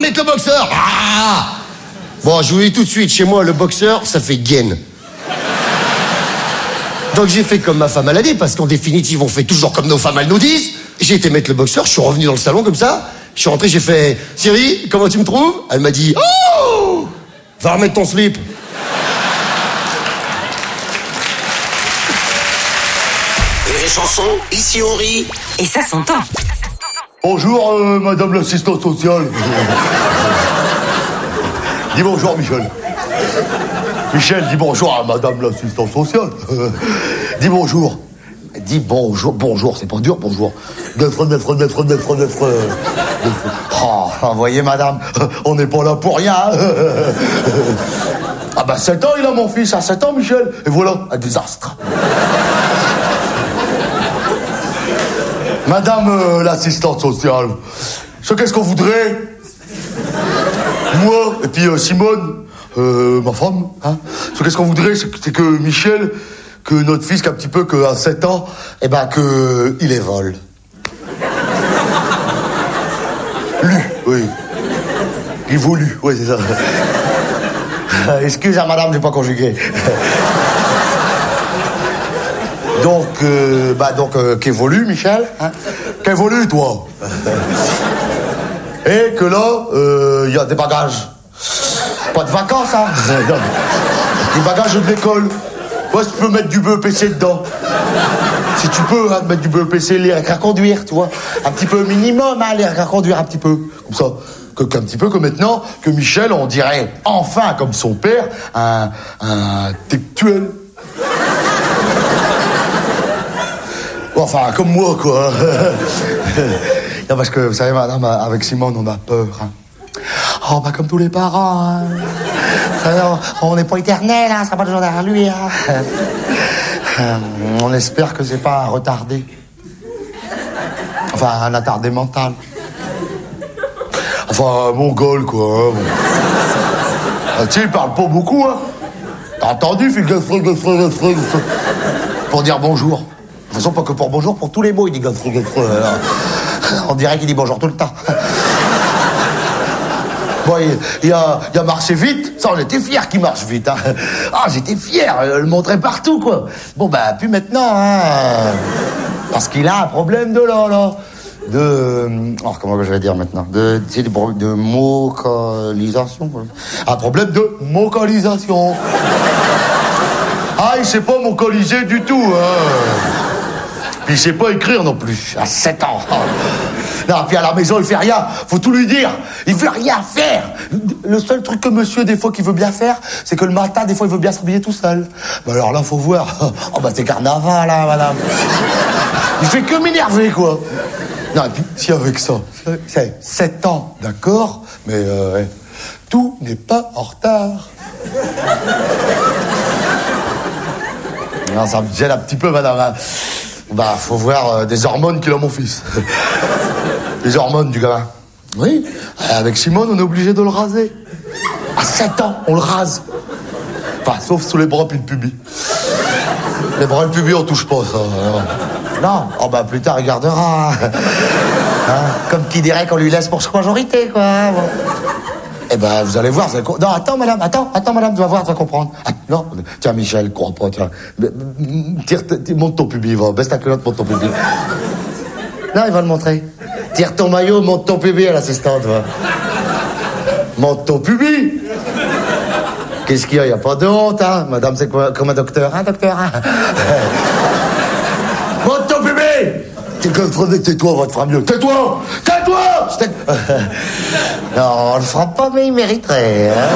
mettre le boxeur. Ah bon, je vous dis tout de suite, chez moi, le boxeur, ça fait gaine. Donc j'ai fait comme ma femme, elle a dit, parce qu'en définitive, on fait toujours comme nos femmes, elles nous disent. J'ai été mettre le boxeur, je suis revenu dans le salon comme ça. Je suis rentré, j'ai fait « Siri, comment tu me trouves ?» Elle m'a dit « Oh, va remettre ton slip. » Et les chansons, ici on rit. Et ça s'entend. Bonjour, madame l'assistante sociale. Dis bonjour, Michel. Michel, dis bonjour à madame l'assistante sociale. Dis bonjour. Dis bonjour. Bonjour, c'est pas dur, bonjour. Oh, vous voyez, madame, on n'est pas là pour rien. Ah bah 7 ans, il a mon fils, à 7 ans, Michel. Et voilà, un désastre. Madame l'assistante sociale, qu'est-ce qu'on voudrait? Moi, et puis Simone, ma femme, hein. Qu'est-ce qu'on voudrait, c'est que Michel, que notre fils, qu'un petit peu, qu'à 7 ans, eh ben, que il évole. Oui. Évolue, oui, c'est ça. Excusez, madame, j'ai pas conjugué. Donc, qu'évolue, Michel, hein? Qu'évolue, toi. Et que là, il y a des bagages. Pas de vacances, hein. Des bagages de l'école. Ouais, si tu peux mettre du BEPC dedans. Si tu peux, hein, mettre du BEPC, les à conduire, tu vois. Un petit peu minimum, hein, les à conduire un petit peu. Comme ça. Qu'un petit peu que maintenant, que Michel, on dirait, enfin, comme son père, un intellectuel. Enfin, comme moi, quoi. Non, parce que, vous savez, madame, avec Simone, on a peur, hein. Oh, bah, comme tous les parents, hein. On n'est pas éternel, hein, ça sera pas toujours derrière lui, hein. On espère que c'est pas un retardé. Enfin, un attardé mental. Enfin, un mongol, quoi. Bon. Ah, tu sais, il parle pas beaucoup, hein. T'as entendu, fil pour dire bonjour. De toute façon, pas que pour bonjour, pour tous les mots, il dit on dirait qu'il dit bonjour tout le temps. Bon, il a marché vite. Ça, on était fiers qu'il marche vite, hein. Ah, j'étais fier, le montrer partout, quoi. Bon, bah, plus maintenant, hein. Parce qu'il a un problème de là. Alors, comment je vais dire maintenant? De vocalisation. Un problème de vocalisation. Ah, il sait pas vocaliser du tout, hein. Puis il sait pas écrire non plus, à 7 ans. Non, puis à la maison, il fait rien. Faut tout lui dire. Il veut rien faire. Le seul truc que monsieur, des fois, qu'il veut bien faire, c'est que le matin, des fois, il veut bien se réveiller tout seul. Bah alors là, faut voir. Oh, bah, c'est carnaval, là, madame. Il fait que m'énerver, quoi. Non, et puis, si avec ça, c'est 7 ans, d'accord, mais tout n'est pas en retard. Non, ça me gêne un petit peu, madame. Bah, faut voir des hormones qu'il a, mon fils. Les hormones du gamin. Oui, avec Simone, on est obligé de le raser. À 7 ans, on le rase. Enfin, sauf sous les bras puis le pubis. Les bras et le pubis, on touche pas, ça. Non, oh bah plus tard, il gardera. Hein, comme qui dirait qu'on lui laisse pour sa majorité, quoi. Bon. Eh ben, vous allez voir. Non, attends, madame, tu vas voir, tu vas comprendre. Ah, non, tiens, Michel, crois pas, tiens. Tire, monte ton pubis, va. Baisse ta culotte, monte ton pubis. Non, il va le montrer. Tire ton maillot, monte ton pubis à l'assistante, va. Monte ton pubis. Qu'est-ce qu'il y a? Il n'y a pas de honte, hein. Madame, c'est quoi, comme un docteur, hein, docteur, hein. Monte ton pubis. Tais-toi, on va te faire mieux. Tais-toi. Non, on le fera pas, mais il mériterait, hein.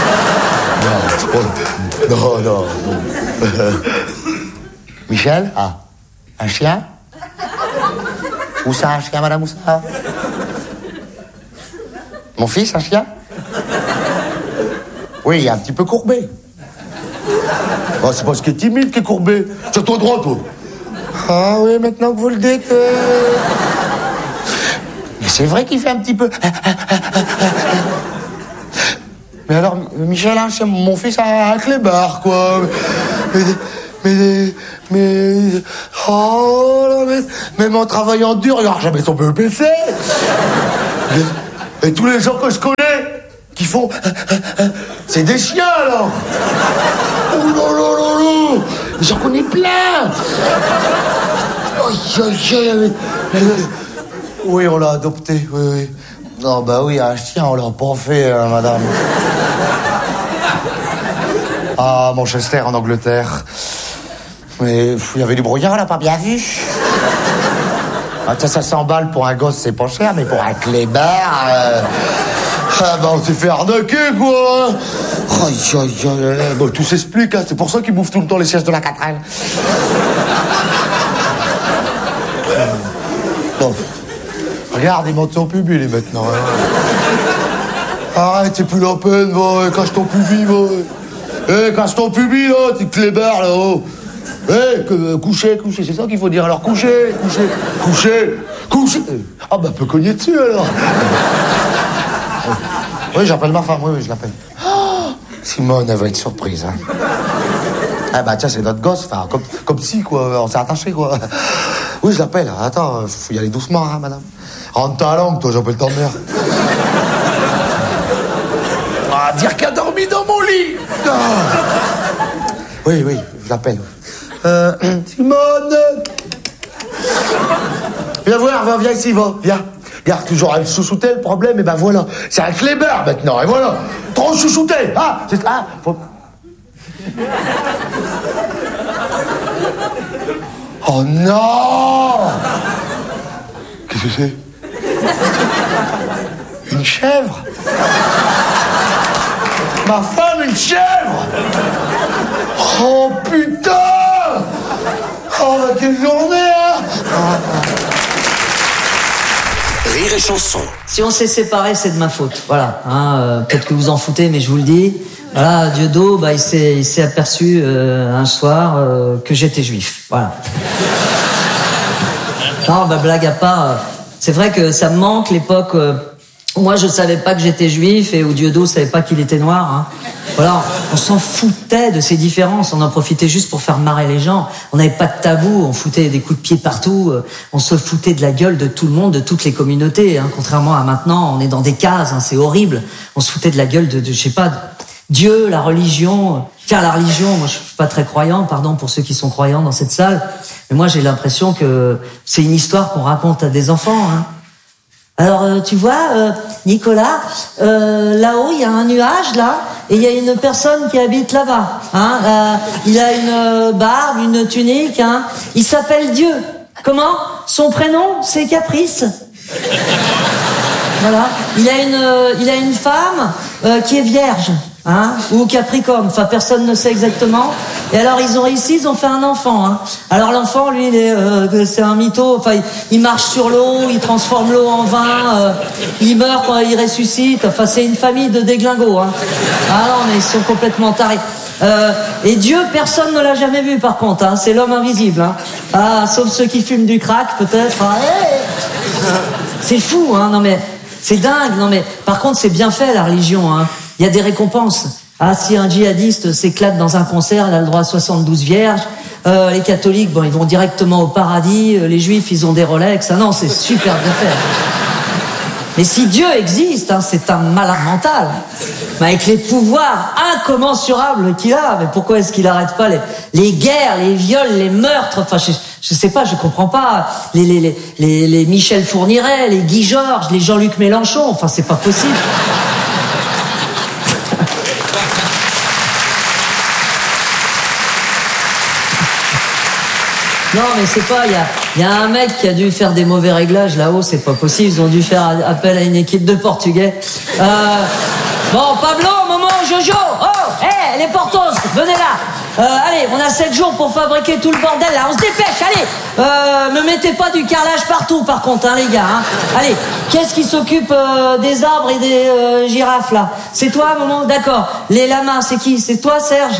Non. Michel? Ah, un chien? Où ça, un chien, madame, où ça? Mon fils, un chien? Oui, il est un petit peu courbé. Oh, c'est parce qu'il est timide qu'il est courbé. Tiens-toi droit, toi. Ah oui, maintenant que vous le dites... Mais c'est vrai qu'il fait un petit peu... Mais alors, Michel, hein, mon fils a un clébard, quoi. Même en travaillant dur, il n'aura jamais son BEPC. Et tous les gens que je connais, qui font... c'est des chiens, alors. Oh là là là là. J'en connais plein. Oui, on l'a adopté, oui. Non, bah oui, un chien, on l'a pas fait, madame. Ah, Manchester, en Angleterre. Mais il y avait du brouillard, on l'a pas bien vu. Ah, ça 100 balles pour un gosse, c'est pas cher, mais pour un clébard... Ah, bah on s'est fait arnaquer, quoi. Bon, tout s'explique, hein. C'est pour ça qu'ils bouffent tout le temps les sièges de la 4L. Bon. Regarde, ils montent son pubis, les maintenant. Hein. Arrête, c'est plus la peine, va. Cache ton pubis, va. Cache ton pubis, là, t'es clébard, là-haut. Coucher, c'est ça qu'il faut dire. Alors, coucher. Ah, bah, peut cogner dessus, alors. Oui, j'appelle ma femme, oui, je l'appelle. Oh, Simone, elle va être surprise, hein. Ah, bah, tiens, c'est notre gosse, enfin, comme si, quoi, on s'est attaché, quoi. Oui, je l'appelle. Attends, faut y aller doucement, hein, madame. Rentre ta langue, toi, j'appelle ta mère. Ah, dire qu'elle a dormi dans mon lit. Ah. Oui, je l'appelle. Simone. Viens voir, viens ici, va, viens. Regarde, toujours elle chouchoutait le problème, et ben voilà. C'est un clébard maintenant, et voilà. Trop chouchouté, ah, c'est ça. Faut... Oh non! Qu'est-ce que c'est? Une chèvre? Ma femme, une chèvre? Oh putain! Oh, bah, quelle journée, hein! Rire et chanson. Si on s'est séparés, c'est de ma faute. Voilà. Peut-être que vous en foutez, mais je vous le dis. Voilà, Dieudo, bah, il s'est aperçu un soir que j'étais juif. Voilà. Non, bah, blague à part, c'est vrai que ça me manque l'époque où moi je savais pas que j'étais juif et où Dieudo savait pas qu'il était noir. Hein. Voilà, on s'en foutait de ces différences, on en profitait juste pour faire marrer les gens. On n'avait pas de tabou, on foutait des coups de pied partout, on se foutait de la gueule de tout le monde, de toutes les communautés. Hein. Contrairement à maintenant, on est dans des cases, hein, c'est horrible. On se foutait de la gueule de je sais pas, Dieu, la religion. Tiens, la religion, moi je suis pas très croyant, pardon pour ceux qui sont croyants dans cette salle, mais moi j'ai l'impression que c'est une histoire qu'on raconte à des enfants. Hein. Alors tu vois, Nicolas, là-haut il y a un nuage là, et il y a une personne qui habite là-bas. Hein, il a une barbe, une tunique. Hein, il s'appelle Dieu. Comment? Son prénom c'est Caprice. Voilà. Il a une femme qui est vierge. Hein, ou Capricorne, enfin personne ne sait exactement. Et alors ils ont réussi, ils ont fait un enfant. Hein. Alors l'enfant, lui, c'est un mytho. Enfin, il marche sur l'eau, il transforme l'eau en vin, il meurt quand il ressuscite. Enfin, c'est une famille de déglingos. Hein. Ah non, mais ils sont complètement tarés. Et Dieu, personne ne l'a jamais vu par contre. Hein. C'est l'homme invisible. Hein. Ah, sauf ceux qui fument du crack, peut-être. Ah, hey c'est fou, hein. Non mais c'est dingue. Non mais par contre, c'est bien fait la religion. Hein. Il y a des récompenses. Ah, si un djihadiste s'éclate dans un concert, il a le droit à 72 vierges. Les catholiques, bon, ils vont directement au paradis. Les juifs, ils ont des Rolex. Ah non, c'est super bien fait. Mais si Dieu existe, hein, c'est un malade mental. Mais avec les pouvoirs incommensurables qu'il a, mais pourquoi est-ce qu'il n'arrête pas les guerres, les viols, les meurtres? Enfin, je sais pas, je comprends pas. Les Michel Fourniret, les Guy Georges, les Jean-Luc Mélenchon. Enfin, c'est pas possible. Non, mais c'est pas, il y a un mec qui a dû faire des mauvais réglages là-haut, c'est pas possible, ils ont dû faire appel à une équipe de Portugais. Bon, Pablo, Momo, Jojo, oh, les Portos, venez là. Allez, on a 7 jours pour fabriquer tout le bordel là, on se dépêche, allez. Me mettez pas du carrelage partout par contre, hein, les gars. Hein. Allez, qu'est-ce qui s'occupe des arbres et des girafes là? C'est toi, Momo? D'accord. Les lamas, c'est qui? C'est toi, Serge?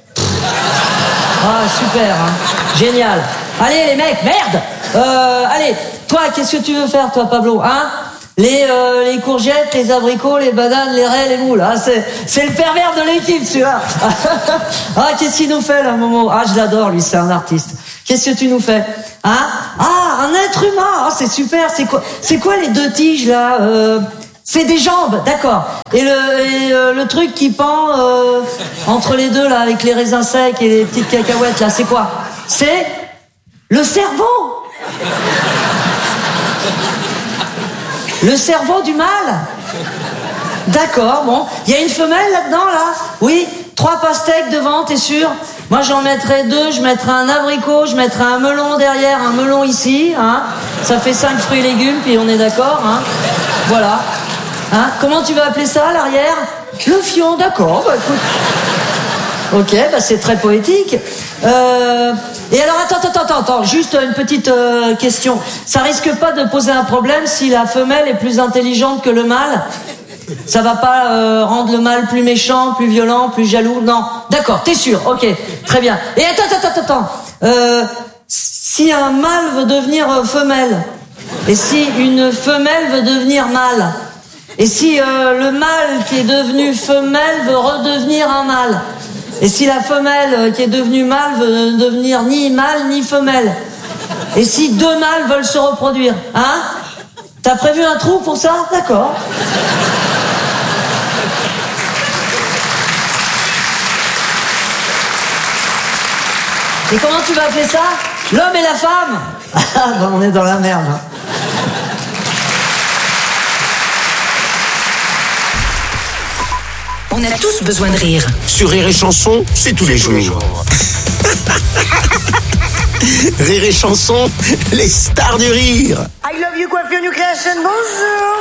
Ah, super, hein. Génial. Allez, les mecs, merde. Allez, toi, qu'est-ce que tu veux faire, toi, Pablo? Hein? Les courgettes, les abricots, les bananes, les raies, les moules. Ah, c'est le pervers de l'équipe, celui-là. Ah, qu'est-ce qu'il nous fait, là, Momo? Ah, je l'adore, lui, c'est un artiste. Qu'est-ce que tu nous fais? Hein? Ah, un être humain. Ah, c'est super. C'est quoi les deux tiges, là? C'est des jambes, d'accord. Et le truc qui pend entre les deux, là, avec les raisins secs et les petites cacahuètes, là, c'est quoi? C'est le cerveau. Le cerveau du mâle. D'accord, bon. Il y a une femelle là-dedans, là? Oui, 3 pastèques devant, t'es sûr? Moi, j'en mettrais 2, je mettrais un abricot, je mettrais un melon derrière, un melon ici, hein. Ça fait 5 fruits et légumes, puis on est d'accord, hein. Voilà. Hein? Comment tu vas appeler ça, l'arrière? Le fion, d'accord, bah écoute. Ok, bah c'est très poétique. Et alors, attends, juste une petite question. Ça risque pas de poser un problème si la femelle est plus intelligente que le mâle? Ça va pas rendre le mâle plus méchant, plus violent, plus jaloux? Non, d'accord, t'es sûr, ok, très bien. Et attends. Si un mâle veut devenir femelle, et si une femelle veut devenir mâle, et si le mâle qui est devenu femelle veut redevenir un mâle, et si la femelle qui est devenue mâle veut devenir ni mâle ni femelle, et si 2 mâles veulent se reproduire, hein? T'as prévu un trou pour ça? D'accord. Et comment tu vas appeler ça? L'homme et la femme? Ah, ben on est dans la merde. Hein. On a tous besoin de rire. Sur Rire et Chanson, c'est tous les jours. Rire et Chanson, les stars du rire. I love you, Coiffure New Creation, bonjour.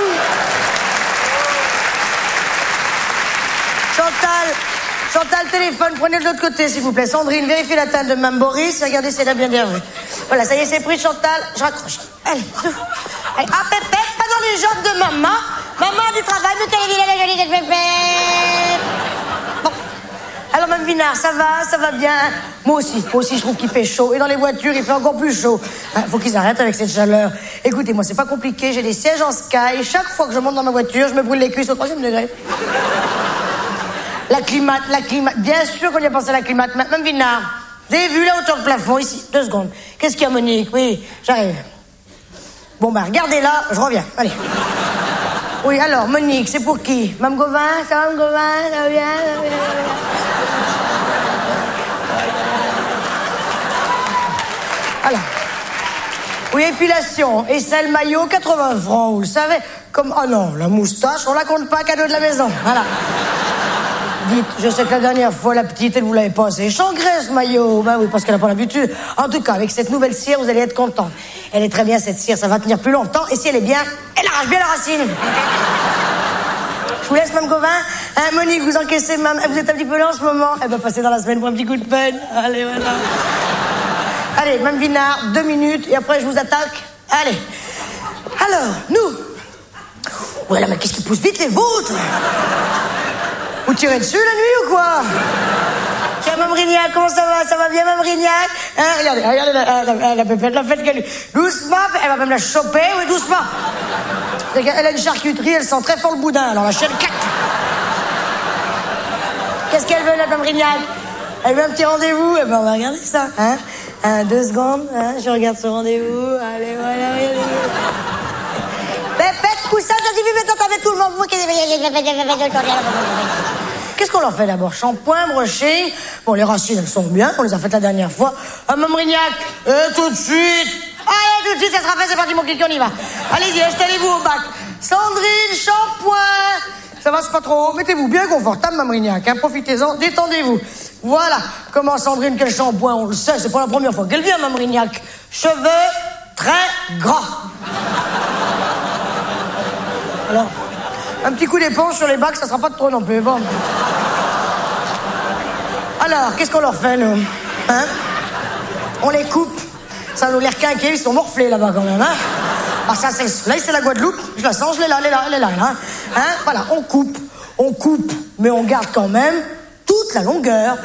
Chantal, téléphone, prenez de l'autre côté, s'il vous plaît. Sandrine, vérifiez la teinte de Mme Boris. Regardez si elle a bien vu. Voilà, ça y est, c'est pris, Chantal. Je raccroche. Allez, Pépette, pas dans les jambes de maman. Maman du travail, mais quelle est la jolie de Pépette. Bon. Alors, Mme Vinard, ça va bien. Moi aussi, je trouve qu'il fait chaud. Et dans les voitures, il fait encore plus chaud. Faut qu'ils arrêtent avec cette chaleur. Écoutez, moi, c'est pas compliqué. J'ai des sièges en sky. Et chaque fois que je monte dans ma voiture, je me brûle les cuisses au 3e degré. La climate. Bien sûr qu'on y a pensé à la climate. Mme Vinard, vous avez vu la hauteur de plafond ici? 2 secondes. Qu'est-ce qu'il y a, Monique? Oui, j'arrive. Bon, regardez là, je reviens. Allez. Oui, alors, Monique, c'est pour qui? Mme Gauvin? Ça va, Mme Gauvin? Ça va bien? Alors. Oui, épilation. Aisselle maillot, 80 francs, vous le savez. Comme... Oh non, la moustache, on la compte pas, cadeau de la maison. Voilà. Dites, je sais que la dernière fois, la petite, elle vous l'avait pas assez engraisse, maillot. Bah oui, parce qu'elle n'a pas l'habitude. En tout cas, avec cette nouvelle cire, vous allez être contente. Elle est très bien, cette cire, ça va tenir plus longtemps. Et si elle est bien, elle arrache bien la racine. Je vous laisse, Mme Gauvin. Hein, Monique, vous encaissez, Mme... Vous êtes un petit peu là en ce moment. Elle va passer dans la semaine pour un petit coup de peine. Allez, voilà. Allez, Mme Vinard, 2 minutes, et après, je vous attaque. Allez. Alors, nous. Voilà, mais qu'est-ce qui pousse vite, les vôtres? Vous tirez dessus la nuit ou quoi? Tiens, Mme Rignac, comment ça va? Ça va bien, Mme Rignac? Hein, regardez, la Pépette, la fête qu'elle... Doucement, elle va même la choper, oui, doucement. Elle a une charcuterie, elle sent très fort le boudin, alors la chaîne claque. Qu'est-ce qu'elle veut, la Mme Rignac? Elle veut un petit rendez-vous? Eh ben, on va regarder ça, hein? 2 secondes, hein, je regarde ce rendez-vous. Allez, voilà, regardez. Pépette, coussin, j'ai vu maintenant avec tout le monde. Qu'est-ce qu'on leur fait d'abord? Shampoing, brushing. Bon, les racines, elles sont bien, on les a faites la dernière fois. Mme Rignac, tout de suite. Allez, tout de suite, ça sera fait, c'est parti, mon kiki, on y va. Allez-y, installez-vous au bac. Sandrine, shampoing. Ça va, c'est pas trop haut. Mettez-vous bien confortable, Mme Rignac, hein. Profitez-en, détendez-vous. Voilà. Comment Sandrine, quel shampoing, on le sait, c'est pas la première fois qu'elle vient, Mme Rignac. Cheveux très gras. Alors, un petit coup d'éponge sur les bacs, ça sera pas de trop non plus, bon. Alors, qu'est-ce qu'on leur fait, nous? Hein? On les coupe. Ça nous l'air quinqué, ils sont morflés là-bas quand même, hein? Ah, ça, c'est le soleil, c'est la Guadeloupe. Je la sens, elle est là, hein? Voilà, on coupe, mais on garde quand même toute la longueur.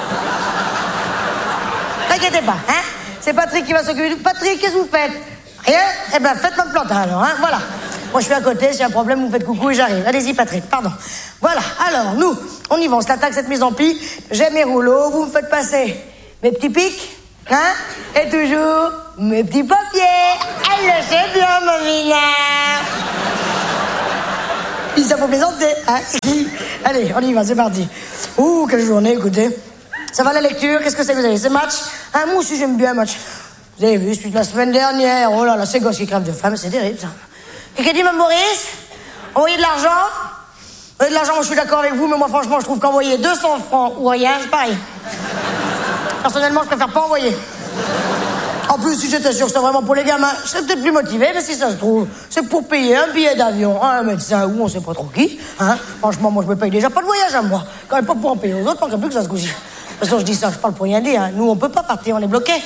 T'inquiétez pas, hein? C'est Patrick qui va s'occuper du... Patrick, qu'est-ce que vous faites? Rien? Eh ben, faites ma plantain alors, hein? Voilà. Moi, je suis à côté, s'il y a un problème, vous me faites coucou et j'arrive. Allez-y, Patrick, pardon. Voilà, alors, nous, on y va, on se l'attaque cette mise en pli. J'ai mes rouleaux, vous me faites passer mes petits pics, hein? Et toujours, mes petits papiers. Elle le sait bien, ma Vinard. Je dis ça pour plaisanter, hein. Allez, on y va, c'est parti. Ouh, quelle journée, écoutez. Ça va la lecture? Qu'est-ce que c'est que vous avez? C'est match? Moi aussi, j'aime bien match. Vous avez vu, celui de la semaine dernière. Oh là là, ces gosses qui crèvent de faim, c'est terrible, ça. Et qu'a dit, Mme Boris? Envoyer de l'argent? Envoyer de l'argent, moi, je suis d'accord avec vous, mais moi, franchement, je trouve qu'envoyer 200 francs ou rien, c'est pareil. Personnellement, je préfère pas envoyer. En plus, si j'étais sûr que c'était vraiment pour les gamins, je serais peut-être plus motivé, mais si ça se trouve, c'est pour payer un billet d'avion, un médecin ou on sait pas trop qui. Hein. Franchement, moi, je me paye déjà pas de voyage à moi. Quand même pas pour en payer aux autres, manquerait plus que ça se couche. De toute façon, je dis ça, je parle pour rien dire. Hein. Nous, on peut pas partir, on est bloqués.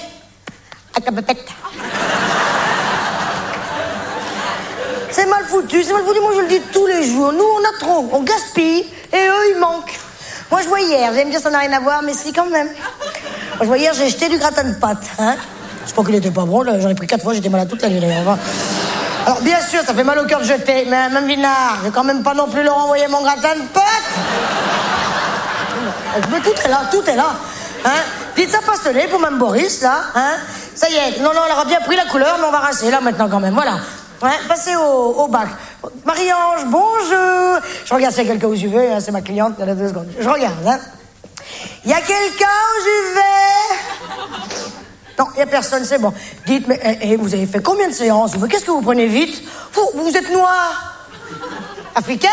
C'est mal foutu, moi je le dis tous les jours. Nous, on a trop, on gaspille, et eux, ils manquent. Moi, je vois hier, vous allez me dire ça n'a rien à voir, mais si, quand même. Moi, je vois hier, j'ai jeté du gratin de pâtes, hein. Je crois qu'il était pas bon, j'en ai pris 4 fois, j'étais malade toute la nuit d'ailleurs. Alors bien sûr, ça fait mal au cœur de jeter, mais même Vinard, je vais quand même pas non plus leur envoyer mon gratin de pâtes. Mais tout est là, hein. Dites ça pastelé pour Mme Boris, là, hein. Ça y est, non, elle aura bien pris la couleur, mais on va rincer là maintenant quand même, voilà. Ouais, passez au bac. Marie-Ange, bonjour. Je regarde s'il y a quelqu'un aux UV, hein, c'est ma cliente, il y en a 2 secondes. Je regarde, hein. Il y a quelqu'un aux UV? Non, il n'y a personne, c'est bon. Dites, mais vous avez fait combien de séances? Mais qu'est-ce que vous prenez vite? Vous êtes noire? Africaine?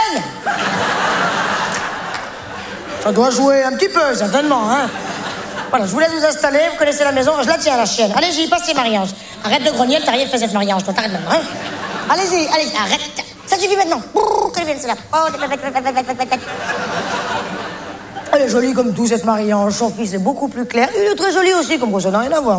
Ça doit jouer un petit peu, certainement, hein. Voilà, je vous laisse vous installer, vous connaissez la maison, je la tiens, la chienne. Allez-y, passez, Marie-Ange. Arrête de grogner, t'as rien fait cette Marie-Ange, toi, t'arrêtes maintenant, hein. Allez-y, arrête. Ça suffit maintenant. Elle est jolie comme tout, cette Marie-Ange. Son fils est beaucoup plus clair. Il est très joli aussi, comme quoi ça n'a rien à voir.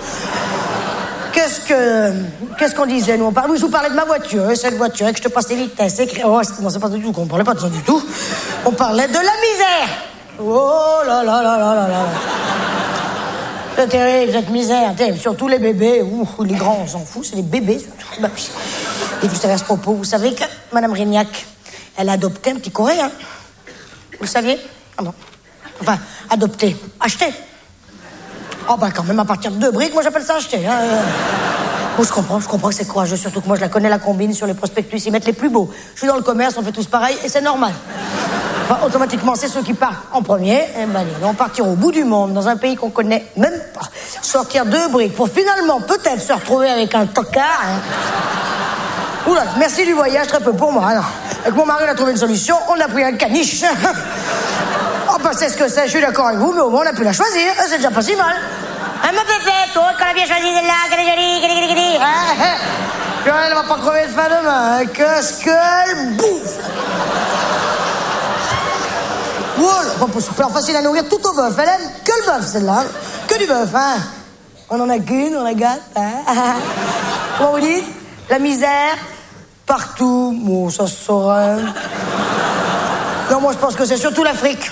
Qu'est-ce qu'on disait, nous? Oui, je vous parlais de ma voiture, cette voiture, et que je te passe les vitesses. Oh, c'est pas du tout, on parlait pas de ça du tout. On parlait de la misère. Oh là là là là là là. C'est terrible, cette misère, terrible. Surtout les bébés, les grands, on s'en fout, c'est les bébés, surtout. Bah, oui. Et vous savez, à ce propos, vous savez que Mme Rignac, elle a adopté un petit Coréen. Vous le saviez? Ah bon. Enfin, adopté, acheté. Oh, bah, quand même, à partir de 2 briques, moi, j'appelle ça acheter. Hein. Bon, je comprends que c'est courageux, surtout que moi, je la connais, la combine, sur les prospectus, ils mettent les plus beaux. Je suis dans le commerce, on fait tous pareil, et c'est normal. Enfin, automatiquement, c'est ceux qui partent en premier. Et ben, ils vont partir au bout du monde, dans un pays qu'on connaît même pas. Sortir 2 briques pour finalement, peut-être, se retrouver avec un tocard. Hein. Oula, merci du voyage, très peu pour moi. Alors, avec mon mari, on a trouvé une solution, on a pris un caniche. Oh, bah, c'est ce que c'est, je suis d'accord avec vous, mais au moins, on a pu la choisir, c'est déjà pas si mal. Hein, ma pépette, toi, qu'on a bien choisi celle-là, qu'elle est jolie, hein. Elle va pas crever de faim demain, hein. Qu'est-ce qu'elle bouffe. Voilà, pas super facile à nourrir tout au bœuf. Elle aime que le bœuf, celle-là. Que du bœuf, hein. On en a qu'une, on la gâte, hein. Comment vous dites? La misère, partout. Bon, ça se saurait. Non, moi, je pense que c'est surtout l'Afrique.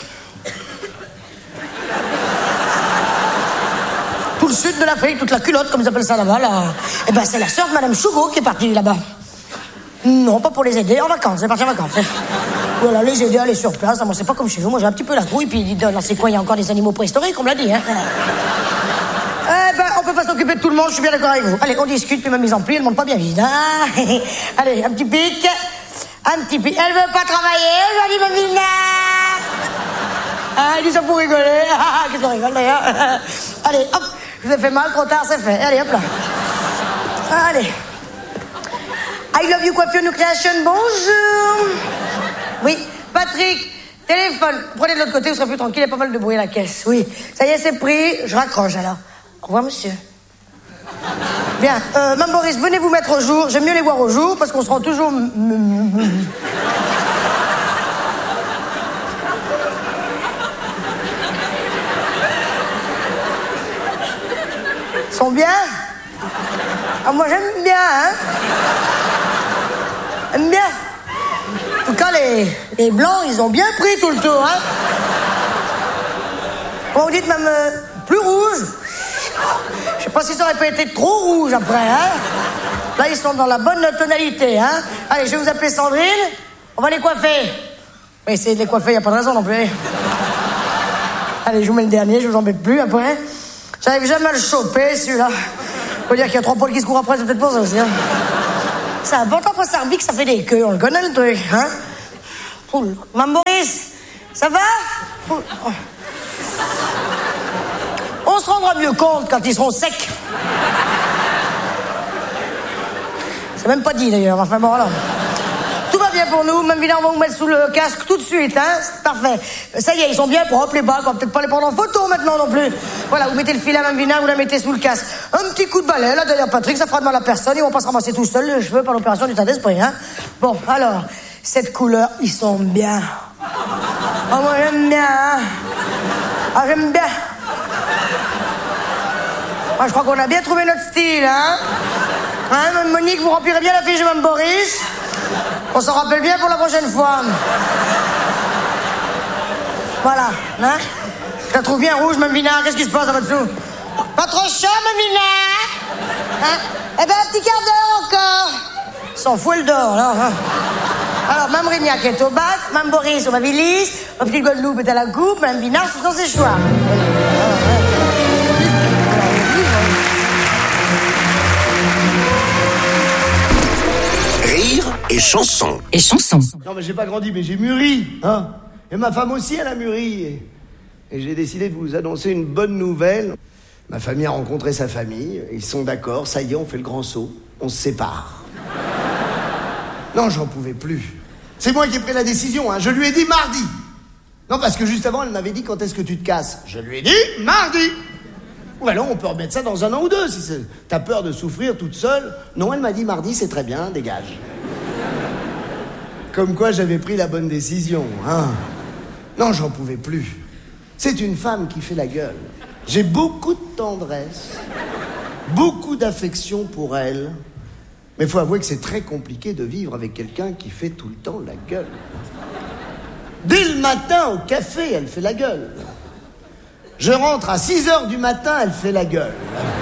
Tout le sud de l'Afrique, toute la culotte, comme ils appellent ça là-bas, là. Eh ben, c'est la sœur de Madame Chougo qui est partie là-bas. Non, pas pour les aider, en vacances, elle est partie en vacances. Voilà, les aider à aller sur place, moi, c'est pas comme chez vous, moi, j'ai un petit peu la trouille, puis dans ces coins, il y a encore des animaux préhistoriques, on me l'a dit, hein. Eh ben, on peut pas s'occuper de tout le monde, je suis bien d'accord avec vous. Allez, on discute, puis ma mise en pli, elle monte pas bien vite, hein. Allez, un petit pic. Elle veut pas travailler aujourd'hui, ma Mina. Ah, elle dit ça pour rigoler. Ah, qu'est-ce qu'on rigole, d'ailleurs. Allez, hop, je vous ai fait mal, trop tard, c'est fait. Allez, hop là. Allez. I Love You Coiffure New Creation, bonjour. Oui, Patrick, téléphone. Prenez de l'autre côté, vous serez plus tranquille, il y a pas mal de bruit à la caisse. Oui, ça y est, c'est pris, je raccroche alors. Au revoir, monsieur. Bien, Mme Boris, venez vous mettre au jour. J'aime mieux les voir au jour, parce qu'on se rend toujours... Ils sont bien? Ah, moi, j'aime bien, hein. J'aime bien. En tout cas, les blancs, ils ont bien pris tout le tour, hein. Comment vous dites, même plus rouge? Je sais pas si ça aurait pas été trop rouge après, hein. Là, ils sont dans la bonne tonalité, hein. Allez, je vais vous appeler Sandrine. On va les coiffer. On va essayer de les coiffer, y a pas de raison non plus. Allez, je vous mets le dernier, je vous embête plus après. J'arrive jamais à le choper, celui-là. Faut dire qu'il y a 3 poils qui se courent après, c'est peut-être pour ça aussi, hein. C'est important pour Sarbic, ça fait des queues, on le connaît le truc, hein. Poule. Mme Boris, ça va? Poule. Oh. On se rendra mieux compte quand ils seront secs. C'est même pas dit d'ailleurs, enfin bon alors. Tout va bien pour nous, même Vina, on va vous mettre sous le casque tout de suite, hein. C'est parfait. Ça y est, ils sont bien propres les bacs, on va peut-être pas les prendre en photo maintenant non plus. Voilà, vous mettez le fil à Mme Vina, vous la mettez sous le casque. Un petit coup de balai, là derrière Patrick, ça fera de mal à personne, ils vont pas se ramasser tout seuls les cheveux par l'opération du teint d'esprit, hein. Bon, alors, cette couleur, ils sont bien. Oh, moi j'aime bien, hein. Ah, j'aime bien. Moi, je crois qu'on a bien trouvé notre style, hein. Hein, Monique, vous remplirez bien la fiche de Mme Boris. On s'en rappelle bien pour la prochaine fois. Voilà, hein. Je la trouve bien rouge, Mme Vina. Qu'est-ce qui se passe là-dessous? Pas trop chaud, Mme Vina? Hein? Eh ben, un petit quart d'heure encore. S'en fout, elle dort, là. Hein. Alors, Mme Rignac est au bac, Mme Boris au Babilis, le petit Guadeloupe est à la coupe, Mme Vina, ce sont ses choix. Rire et chanson. Et chanson. Non, mais j'ai pas grandi, mais j'ai mûri, hein. Et ma femme aussi, elle a mûri. Et j'ai décidé de vous annoncer une bonne nouvelle. Ma famille a rencontré sa famille, ils sont d'accord, ça y est, on fait le grand saut, on se sépare. Non, j'en pouvais plus. C'est moi qui ai pris la décision, hein. Je lui ai dit mardi. Non, parce que juste avant, elle m'avait dit quand est-ce que tu te casses. Je lui ai dit mardi. Ou alors on peut remettre ça dans 1 an ou 2 si t'as peur de souffrir toute seule. Non, elle m'a dit mardi, c'est très bien, dégage. Comme quoi j'avais pris la bonne décision, hein. Non, j'en pouvais plus. C'est une femme qui fait la gueule. J'ai beaucoup de tendresse, beaucoup d'affection pour elle. Mais il faut avouer que c'est très compliqué de vivre avec quelqu'un qui fait tout le temps la gueule. Dès le matin au café, elle fait la gueule. Je rentre à 6h du matin, elle fait la gueule.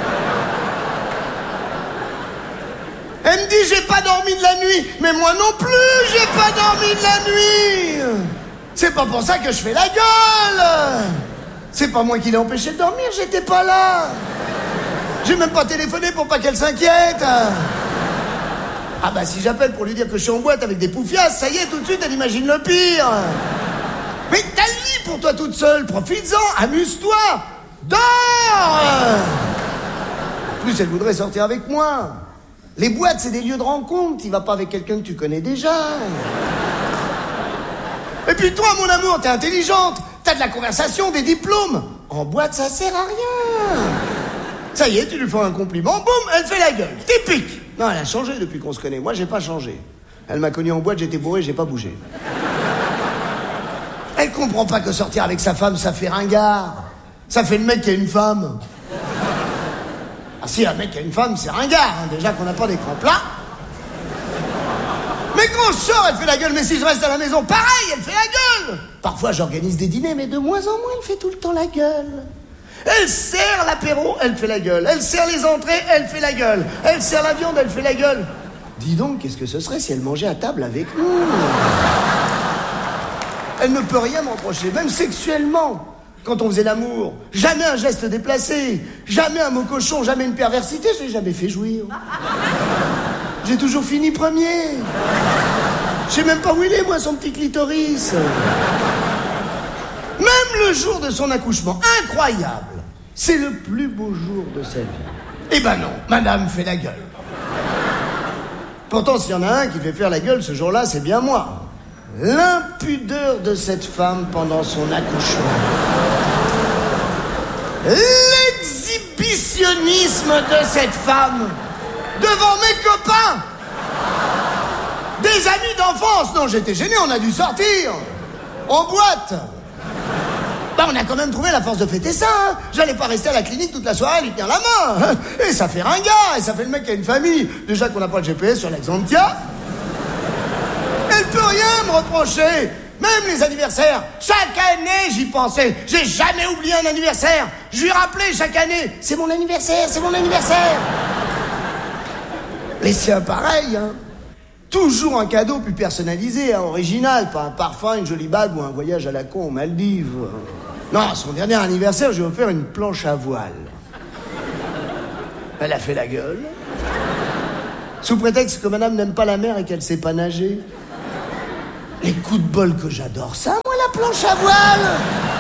Elle me dit, j'ai pas dormi de la nuit. Mais moi non plus, j'ai pas dormi de la nuit. C'est pas pour ça que je fais la gueule. C'est pas moi qui l'ai empêché de dormir, j'étais pas là. J'ai même pas téléphoné pour pas qu'elle s'inquiète. Ah bah si j'appelle pour lui dire que je suis en boîte avec des poufias, ça y est, tout de suite, elle imagine le pire. Mais t'as le lit pour toi toute seule, profites-en, amuse-toi, dors. En plus, elle voudrait sortir avec moi. Les boîtes, c'est des lieux de rencontre, t'y vas pas avec quelqu'un que tu connais déjà. Et puis toi, mon amour, t'es intelligente, t'as de la conversation, des diplômes. En boîte, ça sert à rien. Ça y est, tu lui fais un compliment, boum, elle fait la gueule, typique. Non, elle a changé depuis qu'on se connaît, moi j'ai pas changé. Elle m'a connu en boîte, j'étais bourré, j'ai pas bougé. Elle comprend pas que sortir avec sa femme, ça fait ringard. Ça fait le mec qui a une femme. Ah si, un mec qui a une femme, c'est ringard, hein. Déjà qu'on n'a pas d'écran plat. Mais quand je sors, elle fait la gueule, mais si je reste à la maison, pareil, elle fait la gueule. Parfois, j'organise des dîners, mais de moins en moins, elle fait tout le temps la gueule. Elle sert l'apéro, elle fait la gueule. Elle sert les entrées, elle fait la gueule. Elle sert la viande, elle fait la gueule. Dis donc, qu'est-ce que ce serait si elle mangeait à table avec nous? Elle ne peut rien me reprocher, même sexuellement. Quand on faisait l'amour, jamais un geste déplacé, jamais un mot cochon, jamais une perversité, je l'ai jamais fait jouir. J'ai toujours fini premier. Je sais même pas où il est, moi, son petit clitoris. Même le jour de son accouchement, incroyable. C'est le plus beau jour de sa vie. Eh ben non, madame fait la gueule. Pourtant, s'il y en a un qui fait faire la gueule ce jour-là, c'est bien moi. L'impudeur de cette femme pendant son accouchement. L'exhibitionnisme de cette femme devant mes copains. Des amis d'enfance. Non, j'étais gêné, on a dû sortir. En boîte. Bah, on a quand même trouvé la force de fêter ça, hein. J'allais pas rester à la clinique toute la soirée à lui tenir la main, hein. Et ça fait ringard, et ça fait le mec qui a une famille. Déjà qu'on n'a pas de GPS sur l'Axantia. Elle peut rien me reprocher. Même les anniversaires. Chaque année, j'y pensais. J'ai jamais oublié un anniversaire. Je lui rappelais chaque année. C'est mon anniversaire, c'est mon anniversaire. Les siens, pareil, hein. Toujours un cadeau plus personnalisé, hein, original. Pas un parfum, une jolie bague ou un voyage à la con aux Maldives. Non, son dernier anniversaire, je lui ai offert une planche à voile. Elle a fait la gueule. Sous prétexte que madame n'aime pas la mer et qu'elle sait pas nager. Les coups de bol que j'adore ça, moi, la planche à voile.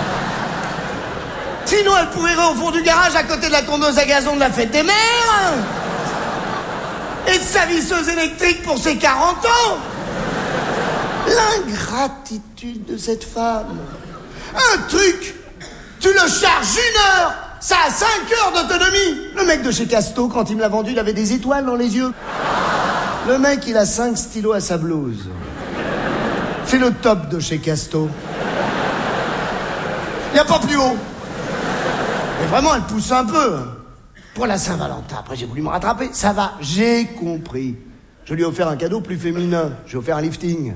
Sinon, elle pourrirait au fond du garage à côté de la tondeuse à gazon de la fête des mères. Et de sa visseuse électrique pour ses 40 ans. L'ingratitude de cette femme. Un truc, tu le charges 1 heure, ça a 5 heures d'autonomie. Le mec de chez Casto, quand il me l'a vendu, il avait des étoiles dans les yeux. Le mec, il a 5 stylos à sa blouse. C'est le top de chez Casto. Il n'y a pas plus haut. Mais vraiment, elle pousse un peu. Pour la Saint-Valentin, après j'ai voulu me rattraper. Ça va, j'ai compris. Je lui ai offert un cadeau plus féminin. J'ai offert un lifting.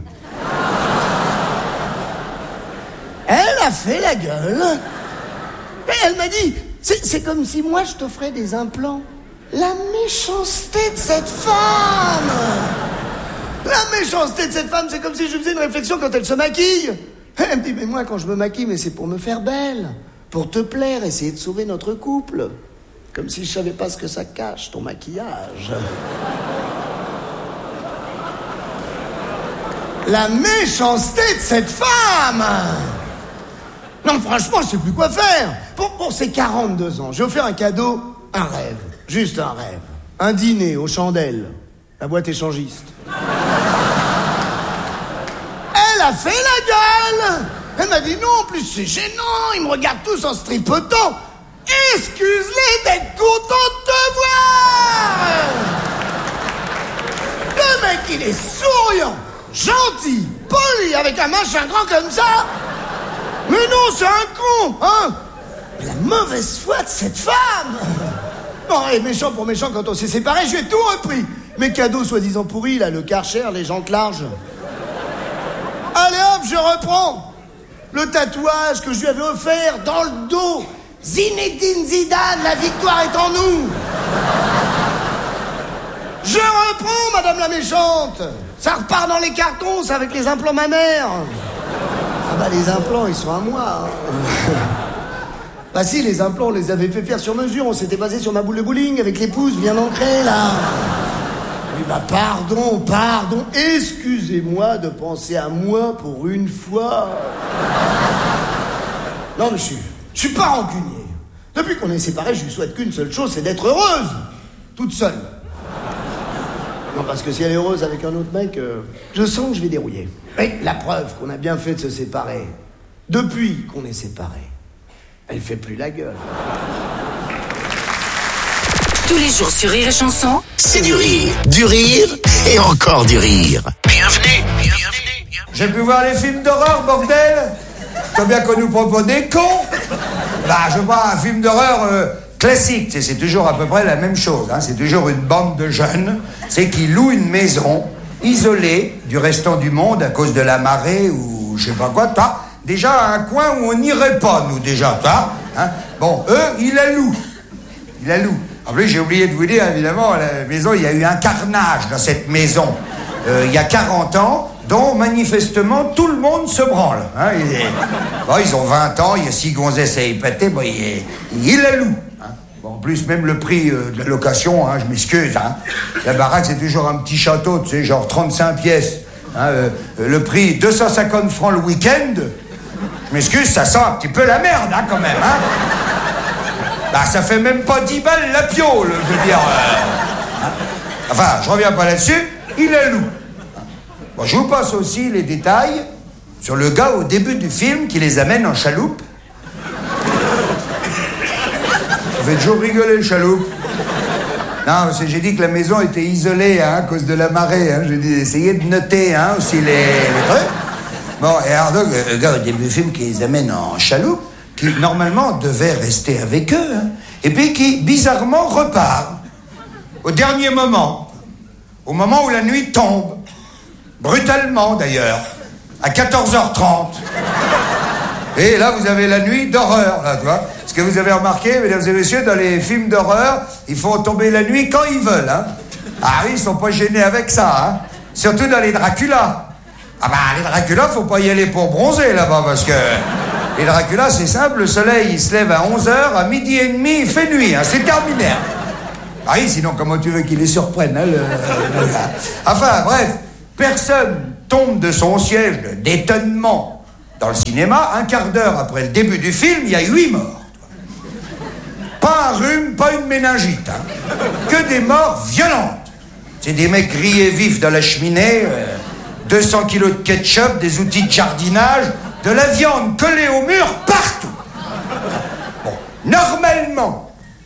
Elle a fait la gueule. Et elle m'a dit, c'est comme si moi je t'offrais des implants. La méchanceté de cette femme. La méchanceté de cette femme, c'est comme si je faisais une réflexion quand elle se maquille. Elle me dit, mais moi quand je me maquille, mais c'est pour me faire belle. Pour te plaire, essayer de sauver notre couple. Comme si je savais pas ce que ça cache, ton maquillage. La méchanceté de cette femme. Non, franchement, je sais plus quoi faire. Pour ses 42 ans, j'ai offert un cadeau, un rêve. Juste un rêve. Un dîner aux chandelles. La boîte échangiste. Elle a fait la gueule. Elle m'a dit non, en plus c'est gênant. Ils me regardent tous en se tripotant. Excuse-les d'être contents de te voir. Le mec, il est souriant, gentil, poli, avec un machin grand comme ça. Mais non, c'est un con, hein. La mauvaise foi de cette femme. Non, et méchant pour méchant, quand on s'est séparés, j'ai tout repris. Mes cadeaux soi-disant pourris, là, le Karcher, les jantes larges. Allez hop, je reprends. Le tatouage que je lui avais offert dans le dos. Zinedine Zidane, la victoire est en nous. Je reprends, madame la méchante. Ça repart dans les cartons, c'est avec les implants mammaires. Ah bah les implants, ils sont à moi. Hein. Bah si, les implants, on les avait fait faire sur mesure. On s'était basé sur ma boule de bowling avec les pouces bien ancrés, là. Oui, bah pardon. Excusez-moi de penser à moi pour une fois. Non, mais je suis pas rancunier. Depuis qu'on est séparés, je lui souhaite qu'une seule chose, c'est d'être heureuse. Toute seule. Non, parce que si elle est heureuse avec un autre mec, je sens que je vais dérouiller. Et la preuve qu'on a bien fait de se séparer. Depuis qu'on est séparés, elle fait plus la gueule. Tous les jours sur Rire et Chanson, C'est du rire et encore du rire. Bienvenue. J'ai pu voir les films d'horreur, bordel. Tant bien qu'on nous propose des cons. Bah, je vois un film d'horreur classique. C'est toujours à peu près la même chose. Hein. C'est toujours une bande de jeunes, qui louent une maison isolée du restant du monde à cause de la marée ou je sais pas quoi. Déjà un coin où on n'irait pas, nous, déjà. Hein. Bon, eux, ils la louent. En plus, j'ai oublié de vous dire, évidemment, la maison, il y a eu un carnage dans cette maison. Il y a 40 ans, dont manifestement tout le monde se branle. Hein. Ils ont 20 ans, il y a 6 gonzesses à épater, ils la louent. Hein. Bon, en plus, même le prix de la location, hein, je m'excuse. Hein. La baraque, c'est toujours un petit château, tu sais, genre 35 pièces. Hein, le prix, 250 francs le week-end. Je m'excuse, ça sent un petit peu la merde, hein, quand même. Hein. Bah, ça fait même pas 10 balles la piole, je veux dire. Hein. Enfin, je reviens pas là-dessus, il la loue. Bon, je vous passe aussi les détails sur le gars au début du film qui les amène en chaloupe. Ça fait toujours rigoler, le chaloupe. Non, parce que j'ai dit que la maison était isolée hein, à cause de la marée. Hein. J'ai dit d'essayer de noter hein, aussi les trucs. Bon, et alors donc, le gars au début du film qui les amène en chaloupe, qui normalement devait rester avec eux, hein, et puis qui bizarrement repart au dernier moment, au moment où la nuit tombe, brutalement d'ailleurs, à 14h30. Et là, vous avez la nuit d'horreur, là, tu vois. Ce que vous avez remarqué, mesdames et messieurs, dans les films d'horreur, ils font tomber la nuit quand ils veulent, hein. Ah oui, ils sont pas gênés avec ça, hein. Surtout dans les Dracula. Ah bah, les Dracula, faut pas y aller pour bronzer, là-bas, parce que... Les Dracula, c'est simple, le soleil, il se lève à 11h, à 12h30, il fait nuit, hein, c'est terminé. Ah oui, sinon, comment tu veux qu'il les surprenne, hein, le gars. Enfin, bref, personne tombe de son siège d'étonnement dans le cinéma. Un quart d'heure après le début du film, il y a 8 morts. Pas un rhume, pas une méningite. Hein. Que des morts violentes. C'est des mecs grillés vifs dans la cheminée, 200 kilos de ketchup, des outils de jardinage, de la viande collée au mur partout. Bon, normalement,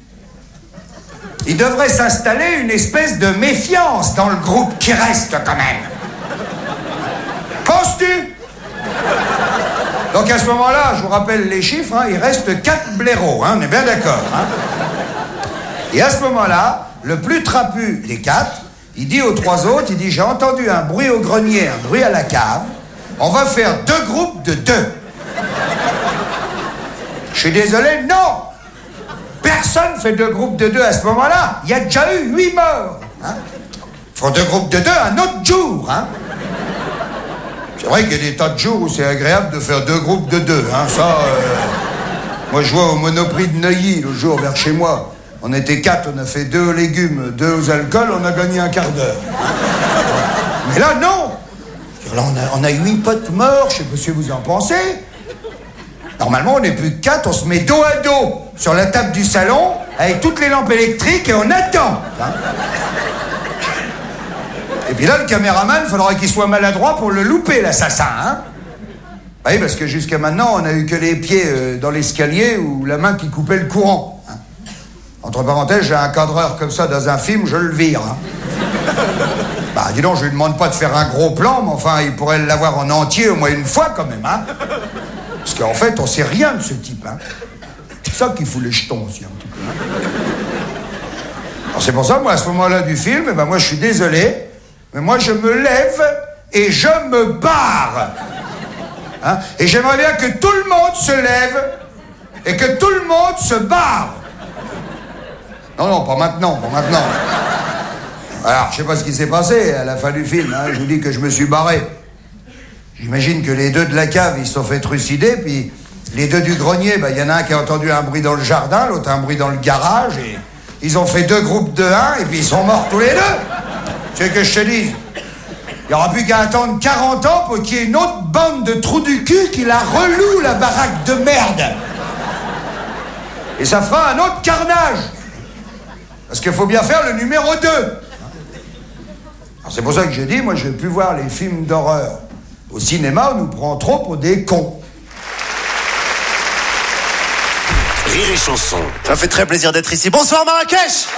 il devrait s'installer une espèce de méfiance dans le groupe qui reste quand même. Penses-tu? Donc à ce moment-là, je vous rappelle les chiffres, hein, il reste 4 blaireaux, hein, on est bien d'accord. Hein. Et à ce moment-là, le plus trapu des 4, il dit aux 3 autres, il dit, j'ai entendu un bruit au grenier, un bruit à la cave, on va faire 2 groupes de 2. Je suis désolé, non! Personne fait 2 groupes de 2 à ce moment-là. Il y a déjà eu 8 morts. Hein? Ils font 2 groupes de 2 un autre jour. Hein? C'est vrai qu'il y a des tas de jours où c'est agréable de faire 2 groupes de 2. Hein? Ça, moi, je vois au Monoprix de Neuilly, le jour vers chez moi. On était 4, on a fait 2 aux légumes, 2 aux alcools, on a gagné un quart d'heure. Mais là, non! Là, on a 8 potes morts, je sais pas ce que vous en pensez. Normalement, on n'est plus que 4, on se met dos à dos sur la table du salon, avec toutes les lampes électriques, et on attend. Hein. Et puis là, le caméraman, il faudra qu'il soit maladroit pour le louper, l'assassin. Hein. Oui, parce que jusqu'à maintenant, on n'a eu que les pieds dans l'escalier ou la main qui coupait le courant. Hein. Entre parenthèses, j'ai un cadreur comme ça dans un film, je le vire. Hein. Bah, dis donc, je lui demande pas de faire un gros plan, mais enfin, il pourrait l'avoir en entier au moins une fois, quand même, hein. Parce qu'en fait, on sait rien de ce type, hein. C'est ça qui fout les jetons aussi, un petit peu. Hein. Alors, c'est pour ça, moi, à ce moment-là du film, eh ben, moi, je suis désolé, mais moi, je me lève et je me barre. Hein. Et j'aimerais bien que tout le monde se lève et que tout le monde se barre. Non, non, pas maintenant, pas maintenant. Alors, je sais pas ce qui s'est passé à la fin du film, hein. Je vous dis que je me suis barré. J'imagine que les 2 de la cave, ils se sont fait trucider, puis les 2 du grenier, bah, y en a un qui a entendu un bruit dans le jardin, l'autre un bruit dans le garage, et ils ont fait 2 groupes de 1, et puis ils sont morts tous les 2. Tu veux que je te dise? Il n'y aura plus qu'à attendre 40 ans pour qu'il y ait une autre bande de trous du cul qui la reloue, la baraque de merde. Et ça fera un autre carnage. Parce qu'il faut bien faire le numéro 2. Alors c'est pour ça que j'ai dit, moi je ne vais plus voir les films d'horreur. Au cinéma, on nous prend trop pour des cons. Rire et chanson. Ça me fait très plaisir d'être ici. Bonsoir Marrakech.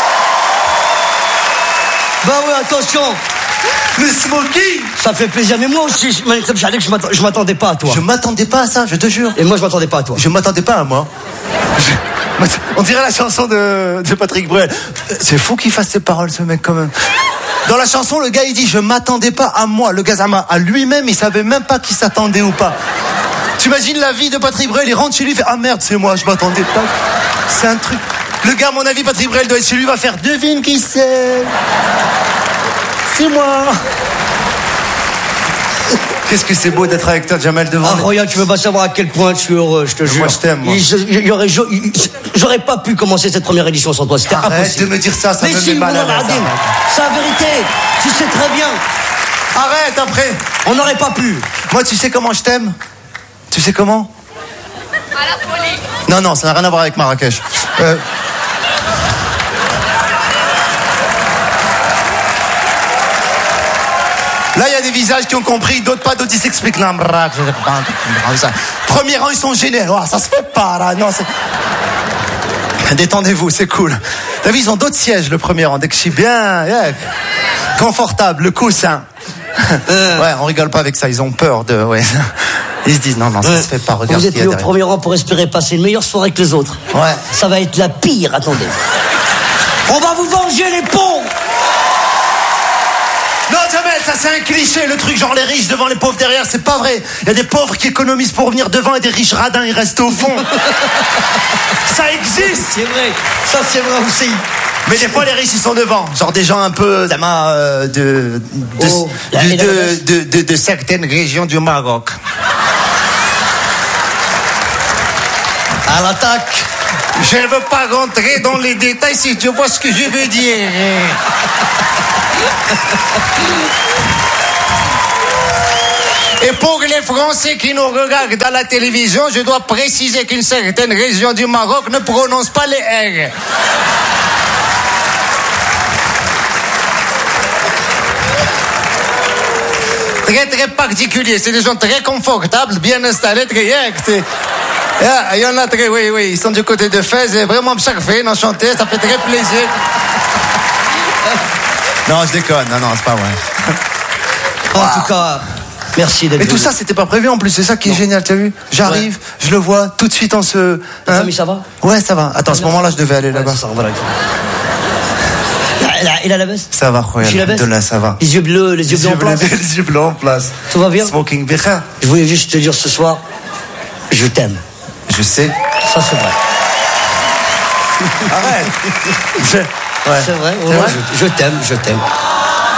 Bah ouais, attention. Le smoking. Ça fait plaisir, mais moi aussi, je m'attendais pas à toi. Je m'attendais pas à ça, je te jure. Et moi, je m'attendais pas à toi. Je m'attendais pas à moi. On dirait la chanson de Patrick Bruel. C'est fou qu'il fasse ces paroles, ce mec, quand même. Dans la chanson, le gars, il dit « Je m'attendais pas à moi ». Le gars, à lui-même, il savait même pas qu'il s'attendait ou pas. T'imagines la vie de Patrick Bruel, il rentre chez lui, il fait « Ah merde, c'est moi, je m'attendais pas ». C'est un truc... Le gars, à mon avis, Patrick Bruel doit être chez lui, va faire « Devine qui c'est ». C'est moi. Qu'est-ce que c'est beau d'être avec toi, Jamel, devant. Ah, Roya, tu veux pas savoir à quel point je suis heureux, je te jure. Moi, je t'aime, moi. J'aurais pas pu commencer cette première édition sans toi, c'était impossible. Arrête de me dire ça, ça me met mal à l'aise. C'est la vérité, tu sais très bien. Arrête, après. On n'aurait pas pu. Moi, tu sais comment je t'aime? Tu sais comment? À la folie. Non, non, ça n'a rien à voir avec Marrakech. Là, il y a des visages qui ont compris, d'autres pas, d'autres ils s'expliquent. Non, premier rang, ils sont gênés. Oh, ça se fait pas, là. Non, c'est... Détendez-vous, c'est cool. T'as vu, ils ont d'autres sièges, le premier rang. Dès que je suis bien, confortable, le coussin. Ouais, on rigole pas avec ça, ils ont peur de... Ouais. Ils se disent, non, ça se fait pas, regarde. Vous êtes mis au premier rang pour espérer passer une meilleure soirée que les autres. Ouais. Ça va être la pire, attendez. On va vous venger, les pauvres. Non, Jamel, ça c'est un cliché, le truc genre les riches devant les pauvres derrière, c'est pas vrai. Il y a des pauvres qui économisent pour venir devant et des riches radins, ils restent au fond. Ça existe. C'est vrai, ça c'est vrai aussi. Mais des fois les riches ils sont devant, genre des gens un peu de certaines régions du Maroc. À l'attaque. Je ne veux pas rentrer dans les détails si tu vois ce que je veux dire. Et pour les Français qui nous regardent à la télévision, je dois préciser qu'une certaine région du Maroc ne prononce pas les R. Très très particulier, c'est des gens très confortables, bien installés, très il y en a très, oui, ils sont du côté de Fès, et vraiment charfés, enchantés, ça fait très plaisir. Non, je déconne, non, c'est pas vrai. En tout cas, merci d'être Mais tout venu. ça, c'était pas prévu en plus, c'est ça qui est génial, t'as vu? J'arrive, je le vois, tout de suite on se... Ta famille, ça va? Ouais, ça va. Attends, à ce moment-là, je devais aller là-bas. Ça va, voilà. Il a la baisse? Ça va, Royal. De là, ça va. Les yeux bleus, les yeux bleus en place. Les yeux bleus en place. Tout va bien? Smoking Becha. Je voulais juste te dire ce soir, je t'aime. Je sais. Ça, c'est vrai. Arrête. C'est vrai, ouais, je t'aime.